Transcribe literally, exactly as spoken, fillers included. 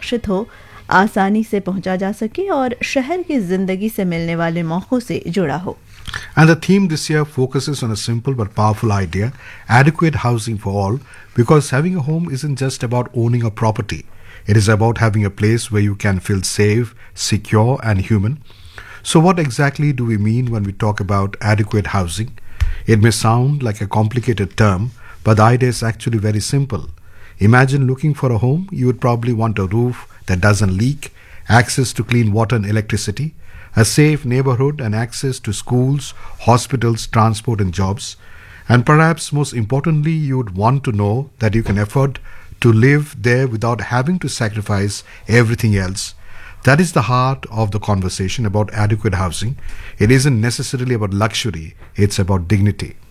सुरक्षित हो, आसानी से पहुंचा जा सके और शहर की जिंदगी से मिलने वाले मौकों से जुड़ा हो। And the theme this year focuses on a simple but powerful idea, adequate housing for all, because having a home isn't just about owning a property. It is about having a place where you can feel safe, secure and human. So what exactly do we mean when we talk about adequate housing? It may sound like a complicated term, but the idea is actually very simple. Imagine looking for a home. You would probably want a roof that doesn't leak, access to clean water and electricity, a safe neighborhood and access to schools, hospitals, transport and jobs. And perhaps most importantly, you would want to know that you can afford to live there without having to sacrifice everything else. That is the heart of the conversation about adequate housing. It isn't necessarily about luxury, it's about dignity.